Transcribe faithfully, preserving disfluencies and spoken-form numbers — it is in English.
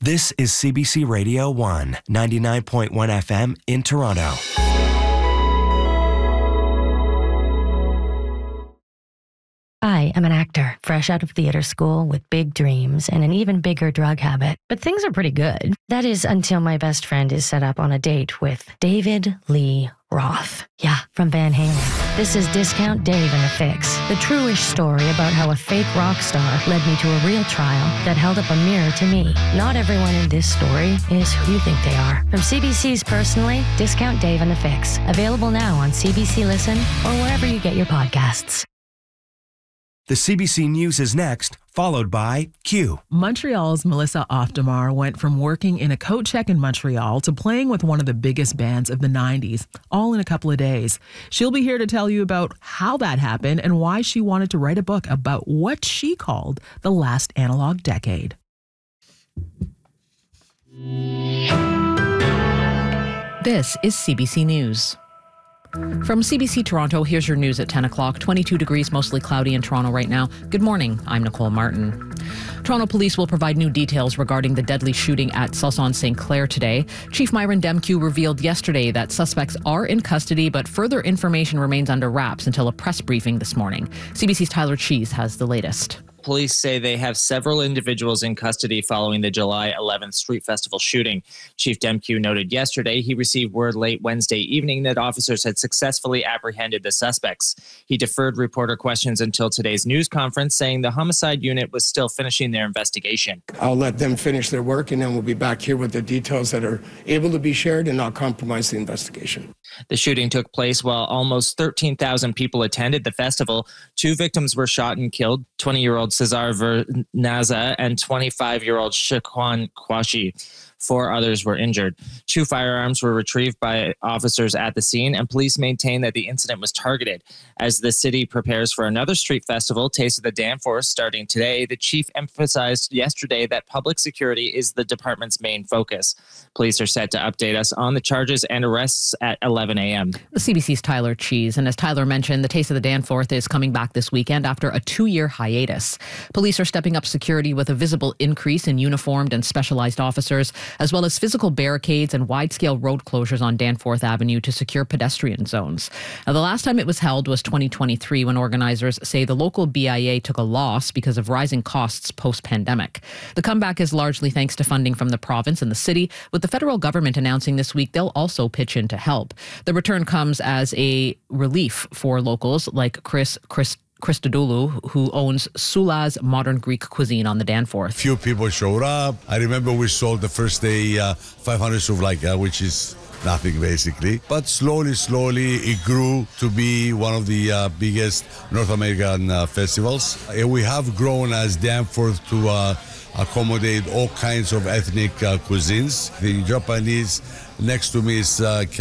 This is C B C Radio one, ninety-nine point one F M in Toronto. I am an actor, fresh out of theater school with big dreams and an even bigger drug habit. But things are pretty good. That is until my best friend is set up on a date with David Lee Roth. Yeah, from Van Halen. This is Discount Dave and the Fix, the true-ish story about how a fake rock star led me to a real trial that held up a mirror to me. Not everyone in this story is who you think they are. From C B C's Personally, Discount Dave and the Fix. Available now on C B C Listen or wherever you get your podcasts. The C B C News is next, followed by Q. Montreal's Melissa Oftamar went from working in a coat check in Montreal to playing with one of the biggest bands of the nineties, all in a couple of days. She'll be here to tell you about how that happened and why she wanted to write a book about what she called the last analog decade. This is C B C News. From C B C Toronto, here's your news at ten o'clock. twenty-two degrees, mostly cloudy in Toronto right now. Good morning, I'm Nicole Martin. Toronto police will provide new details regarding the deadly shooting at Southern Saint Clair today. Chief Myron Demkiw revealed yesterday that suspects are in custody, but further information remains under wraps until a press briefing this morning. C B C's Tyler Cheese has the latest. Police say they have several individuals in custody following the July eleventh Street Festival shooting. Chief Demkiw noted yesterday he received word late Wednesday evening that officers had successfully apprehended the suspects. He deferred reporter questions until today's news conference, saying the homicide unit was still finishing their investigation. I'll let them finish their work, and then we'll be back here with the details that are able to be shared and not compromise the investigation. The shooting took place while almost thirteen thousand people attended the festival. Two victims were shot and killed, twenty-year-old Cesar Vernaza and twenty-five-year-old Shaquan Kwashi. Four others were injured. Two firearms were retrieved by officers at the scene, and police maintain that the incident was targeted. As the city prepares for another street festival, Taste of the Danforth, starting today, the chief emphasized yesterday that public security is the department's main focus. Police are set to update us on the charges and arrests at eleven a.m. The C B C's Tyler Cheese, and as Tyler mentioned, the Taste of the Danforth is coming back this weekend after a two-year hiatus. Police are stepping up security with a visible increase in uniformed and specialized officers, as well as physical barricades and wide-scale road closures on Danforth Avenue to secure pedestrian zones. Now, the last time it was held was twenty twenty-three, when organizers say the local B I A took a loss because of rising costs post-pandemic. The comeback is largely thanks to funding from the province and the city, with the federal government announcing this week they'll also pitch in to help. The return comes as a relief for locals like Chris Chris. Christodoulou, who owns Sula's Modern Greek Cuisine on the Danforth. Few people showed up. I remember we sold the first day uh, five hundred souvlaika, which is nothing basically. But slowly, slowly, it grew to be one of the uh, biggest North American uh, festivals. And we have grown as Danforth to uh, accommodate all kinds of ethnic uh, cuisines. The Japanese, next to me is uh,